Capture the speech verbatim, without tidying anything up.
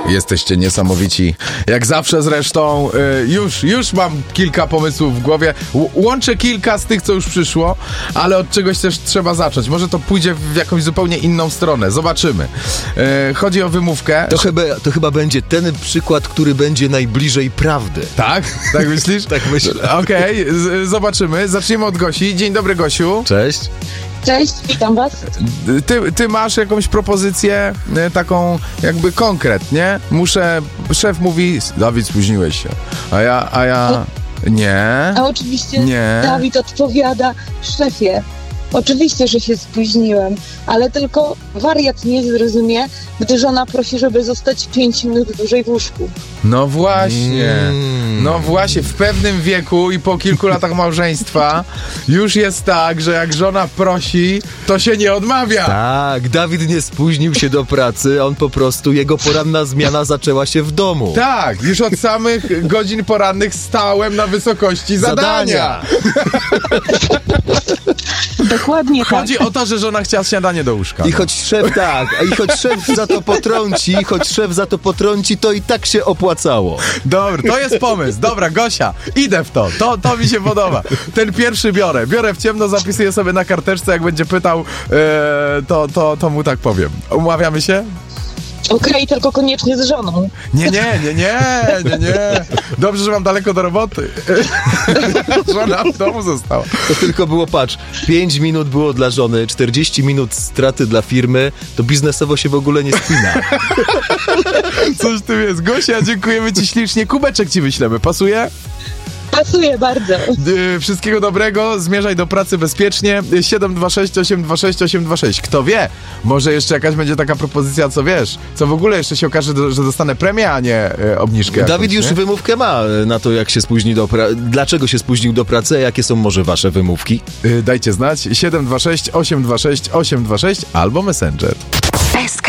Jesteście niesamowici. Jak zawsze zresztą, y, już, już mam kilka pomysłów w głowie. Ł- łączę kilka z tych, co już przyszło, ale od czegoś też trzeba zacząć. Może to pójdzie w jakąś zupełnie inną stronę. Zobaczymy. Y, chodzi o wymówkę. To chyba, to chyba będzie ten przykład, który będzie najbliżej prawdy. Tak? Tak myślisz? Tak myślę. Okej, okay, z- zobaczymy. Zaczniemy od Gosi. Dzień dobry, Gosiu. Cześć. Cześć, witam was. Ty, ty masz jakąś propozycję, e, taką jakby konkret, nie? Muszę, szef mówi, Dawid, spóźniłeś się. A ja, a ja, nie. A oczywiście Nie. Dawid odpowiada, szefie, oczywiście, że się spóźniłem, ale tylko wariat nie zrozumie, gdy żona prosi, żeby zostać pięć minut dłużej w łóżku. No właśnie, Mm. no właśnie, w pewnym wieku i po kilku latach małżeństwa już jest tak, że jak żona prosi, to się nie odmawia. Tak, Dawid nie spóźnił się do pracy, on po prostu, jego poranna zmiana zaczęła się w domu. Tak, już od samych godzin porannych stałem na wysokości zadania. Dokładnie Chodzi o to, że żona chciała śniadanie do łóżka. I no. choć szef tak, a i choć szef za to potrąci, choć szef za to potrąci, to i tak się opłacało. Dobra, to jest pomysł. Dobra, Gosia, idę w to. To, to mi się podoba. Ten pierwszy biorę. Biorę w ciemno, zapisuję sobie na karteczce, jak będzie pytał, e, to, to, to mu tak powiem. Umawiamy się? Okej, okay, tylko koniecznie z żoną. Nie, nie, nie, nie, nie, nie. Dobrze, że mam daleko do roboty. Żona w domu została. To tylko było, patrz, pięć minut było dla żony, czterdzieści minut straty dla firmy, to biznesowo się w ogóle nie spina. Coś w tym jest. Gosia, dziękujemy ci ślicznie. Kubeczek ci wyślemy. Pasuje? Pasuje bardzo. Yy, wszystkiego dobrego, zmierzaj do pracy bezpiecznie. siedem dwa sześć osiem dwa sześć osiem dwa sześć. Kto wie, może jeszcze jakaś będzie taka propozycja, co wiesz, co w ogóle jeszcze się okaże, że dostanę premię, a nie yy, obniżkę. Dawid jakąś, już nie? wymówkę ma na to, jak się spóźni do pracy, dlaczego się spóźnił do pracy, a jakie są może wasze wymówki? Yy, dajcie znać. siedem dwa sześć osiem dwa sześć osiem dwa sześć albo Messenger.